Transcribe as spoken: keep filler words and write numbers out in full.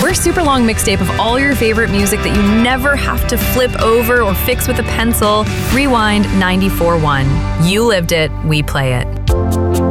We're a super long mixtape of all your favorite music that you never have to flip over or fix with a pencil. Rewind ninety-four point one. You lived it, we play it.